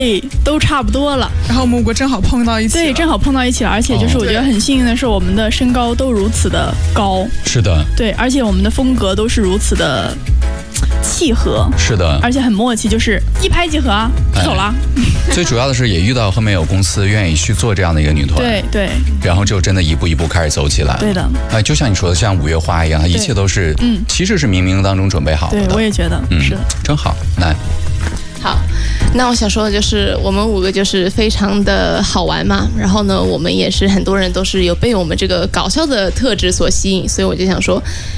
都差不多了， 然后我们5个正好碰到一起了。 对，正好碰到一起了，而且就是我觉得很幸运的是，我们的身高都如此的高。 是的， 对，而且我们的风格都是如此的契合。 是的， 而且很默契，就是一拍即合啊，就走了。 最主要的是也遇到后面有公司愿意去做这样的一个女团， 对对， 然后就真的一步一步开始走起来。 对的， 就像你说的，像5月花一样，一切都是其实是冥冥当中准备好的。 对，我也觉得，是的， 真好，来。 好，那我想说的就是我们5个就是非常的好玩嘛，然后呢，我们也是很多人都是有被我们这个搞笑的特质所吸引，所以我就想说，